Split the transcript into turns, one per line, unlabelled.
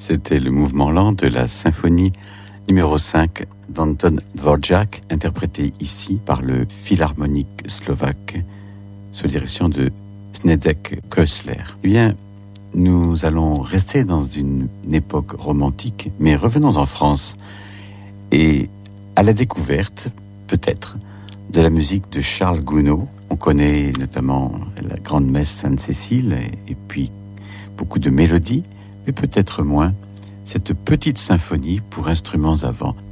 C'était le mouvement lent de la symphonie numéro 5 d'Anton Dvorak, interprété ici par le Philharmonique slovaque sous direction de Zdeněk Koestler. Eh bien, nous allons rester dans une époque romantique, mais revenons en France et à la découverte, peut-être, de la musique de Charles Gounod. On connaît notamment la Grande Messe Sainte-Cécile et puis beaucoup de mélodies, mais peut-être moins cette petite symphonie pour instruments à vent